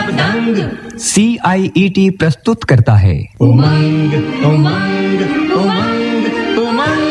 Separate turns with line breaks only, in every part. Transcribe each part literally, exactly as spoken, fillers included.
सी आई E T प्रस्तुत करता है
उमंग उमंग उमंग उमंग।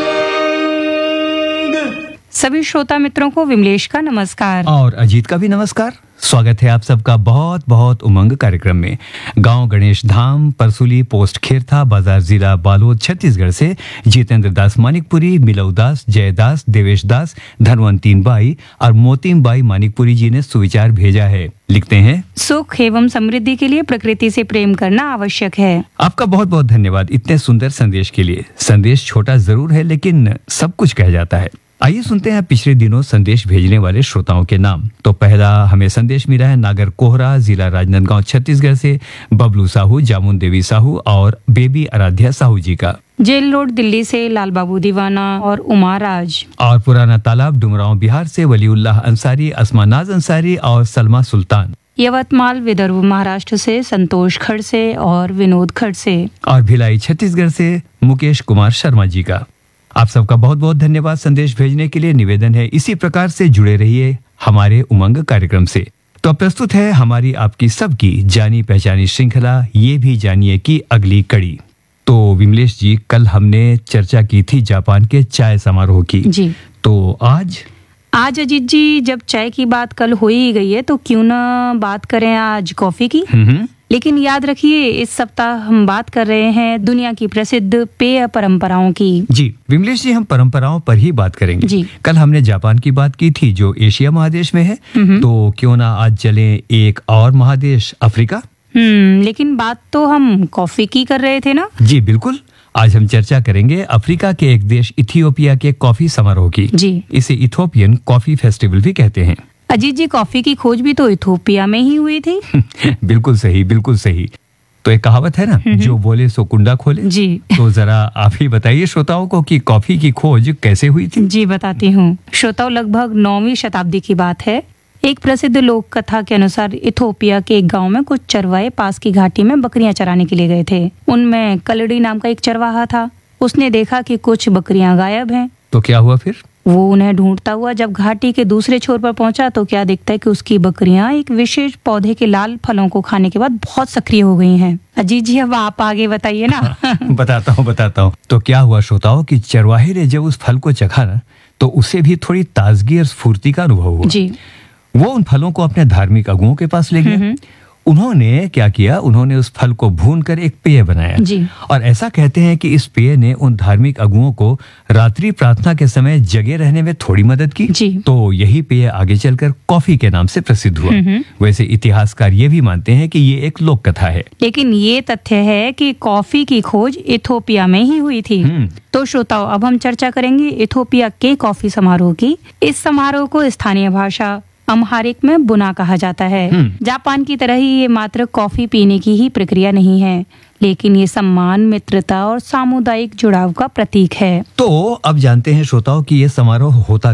सभी श्रोता मित्रों को विमलेश का नमस्कार
और अजीत का भी नमस्कार। स्वागत है आप सबका बहुत बहुत उमंग कार्यक्रम में। गांव गणेश धाम, परसुली पोस्ट खेरथा, बाजार जिला बालोद, छत्तीसगढ़ से जितेंद्र दास मानिकपुरी, मिलऊ दास, जयदास, देवेश दास, धनवंतीन बाई और मोतीम बाई मानिकपुरी जी ने सुविचार भेजा है। लिखते हैं,
सुख एवं समृद्धि के लिए प्रकृति से प्रेम करना आवश्यक है।
आपका बहुत बहुत धन्यवाद इतने सुंदर संदेश के लिए। संदेश छोटा जरूर है लेकिन सब कुछ कह जाता है। आइए सुनते हैं पिछले दिनों संदेश भेजने वाले श्रोताओं के नाम। तो पहला हमें संदेश मिला है नागर कोहरा, जिला राजनांदगांव, छत्तीसगढ़ से बबलू साहू, जामुन देवी साहू और बेबी आराध्या साहू जी का।
जेल रोड दिल्ली से लाल बाबू दीवाना और उमा राज।
और पुराना तालाब डुमरांव बिहार से वलीउल्लाह अंसारी, अस्मानाज अंसारी और सलमा सुल्तान।
यवतमाल विदर्भ महाराष्ट्र से संतोष खड़से और विनोद खड़से।
और भिलाई छत्तीसगढ़ से मुकेश कुमार शर्मा जी का। आप सबका बहुत बहुत धन्यवाद संदेश भेजने के लिए। निवेदन है इसी प्रकार से जुड़े रहिए हमारे उमंग कार्यक्रम से। तो प्रस्तुत है हमारी आपकी सबकी जानी पहचानी श्रृंखला ये भी जानिए की अगली कड़ी। तो विमलेश जी, कल हमने चर्चा की थी जापान के चाय समारोह की
जी।
तो आज
आज अजीत जी, जब चाय की बात कल हो ही गई है तो क्यों ना बात करें आज कॉफी की।
हम्म
लेकिन याद रखिए, इस सप्ताह हम बात कर रहे हैं दुनिया की प्रसिद्ध पेय परंपराओं की।
जी विमलेश जी, हम परंपराओं पर ही बात करेंगे
जी।
कल हमने जापान की बात की थी जो एशिया महादेश में है, तो क्यों ना आज चले एक और महादेश अफ्रीका।
हम्म लेकिन बात तो हम कॉफी की कर रहे थे ना।
जी बिल्कुल, आज हम चर्चा करेंगे अफ्रीका के एक देश इथियोपिया के कॉफी समारोह की।
जी।
इसे इथोपियन कॉफी फेस्टिवल भी कहते हैं।
अजीत जी, कॉफी की खोज भी तो इथोपिया में ही हुई थी।
बिल्कुल सही, बिल्कुल सही। तो एक कहावत है ना, जो बोले सो कुंडा खोले।
जी।
तो जरा आप ही बताइए श्रोताओं को कि कॉफी की खोज कैसे हुई थी।
जी बताती हूँ श्रोताओं, लगभग नौवीं शताब्दी की बात है। एक प्रसिद्ध लोक कथा के अनुसार इथोपिया के एक गांव में कुछ चरवाहे पास की घाटी में बकरियां चराने के लिए गए थे। उनमें कलड़ी नाम का एक चरवाहा था। उसने देखा कि कुछ बकरियां गायब हैं।
तो क्या हुआ फिर?
वो उन्हें ढूंढता हुआ जब घाटी के दूसरे छोर पर पहुंचा तो क्या दिखता है कि उसकी बकरियां एक विशेष पौधे के लाल फलों को खाने के बाद बहुत सक्रिय हो गई हैं। अजीत जी, अब आप आगे बताइए ना।
बताता हूँ बताता हूँ तो क्या हुआ श्रोताओं कि चरवाहे ने जब उस फल को चखा ना तो उसे भी थोड़ी ताजगी और स्फूर्ति का अनुभव हुआ।
जी।
वो उन फलों को अपने धार्मिक अगुओं के पास ले गया। उन्होंने क्या किया, उन्होंने उस फल को भूनकर एक पेय बनाया।
जी।
और ऐसा कहते हैं कि इस पेय ने उन धार्मिक अगुओं को रात्रि प्रार्थना के समय जगे रहने में थोड़ी मदद की।
जी।
तो यही पेय आगे चलकर कॉफी के नाम से प्रसिद्ध हुआ। वैसे इतिहासकार ये भी मानते हैं कि ये एक लोक कथा है,
लेकिन ये तथ्य है कि कॉफी की खोज इथोपिया में ही हुई थी। तो श्रोताओं, अब हम चर्चा करेंगे इथोपिया के कॉफी समारोह की। इस समारोह को स्थानीय भाषा अम्हारिक में बुना कहा जाता है। जापान की तरह ही ये मात्र कॉफी पीने की ही प्रक्रिया नहीं है, लेकिन ये सम्मान, मित्रता और सामुदायिक जुड़ाव का प्रतीक है।
तो अब जानते हैं श्रोताओं कि ये समारोह होता